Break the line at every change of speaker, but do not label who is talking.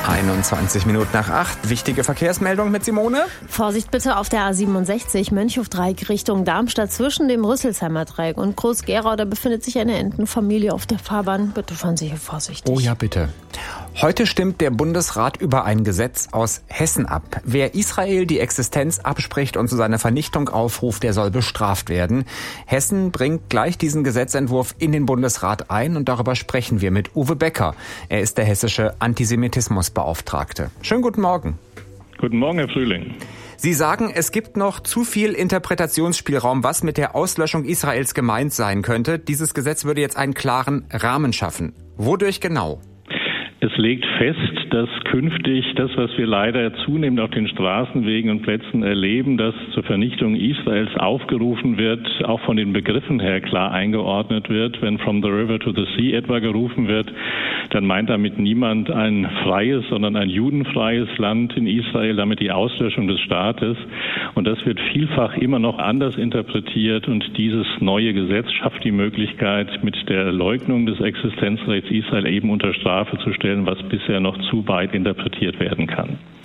21 Minuten nach 8. Wichtige Verkehrsmeldung mit Simone.
Vorsicht bitte auf der A67 Mönchhofdreieck Richtung Darmstadt zwischen dem Rüsselsheimer Dreieck und Groß-Gerau. Da befindet sich eine Entenfamilie auf der Fahrbahn. Bitte fahren Sie hier vorsichtig.
Oh ja, bitte. Heute stimmt der Bundesrat über ein Gesetz aus Hessen ab. Wer Israel die Existenz abspricht und zu seiner Vernichtung aufruft, der soll bestraft werden. Hessen bringt gleich diesen Gesetzentwurf in den Bundesrat ein und darüber sprechen wir mit Uwe Becker. Er ist der hessische Antisemitismusbeauftragte. Schönen guten Morgen.
Guten Morgen, Herr Frühling.
Sie sagen, es gibt noch zu viel Interpretationsspielraum, was mit der Auslöschung Israels gemeint sein könnte. Dieses Gesetz würde jetzt einen klaren Rahmen schaffen. Wodurch genau?
Es legt fest, dass künftig das, was wir leider zunehmend auf den Straßenwegen und Plätzen erleben, dass zur Vernichtung Israels aufgerufen wird, auch von den Begriffen her klar eingeordnet wird. Wenn from the river to the sea etwa gerufen wird, dann meint damit niemand ein freies, sondern ein judenfreies Land in Israel, damit die Auslöschung des Staates. Und das wird vielfach immer noch anders interpretiert. Und dieses neue Gesetz schafft die Möglichkeit, mit der Leugnung des Existenzrechts Israel eben unter Strafe zu stellen, was bisher noch zu weit interpretiert werden kann.